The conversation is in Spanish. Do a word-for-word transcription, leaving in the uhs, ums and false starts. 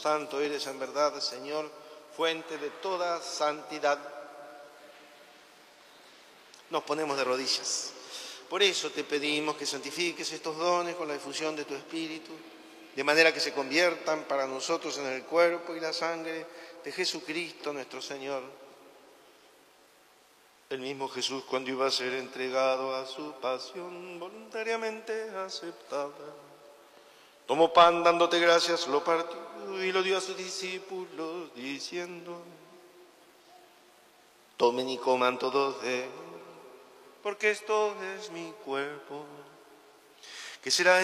Santo eres en verdad, Señor, fuente de toda santidad. Nos ponemos de rodillas. Por eso te pedimos que santifiques estos dones con la difusión de tu Espíritu, de manera que se conviertan para nosotros en el cuerpo y la sangre de Jesucristo nuestro Señor. El mismo Jesús, cuando iba a ser entregado a su pasión voluntariamente aceptada, tomó pan dándote gracias, lo partió y lo dio a sus discípulos diciendo: tomen y coman todos de él, porque esto es mi cuerpo, que será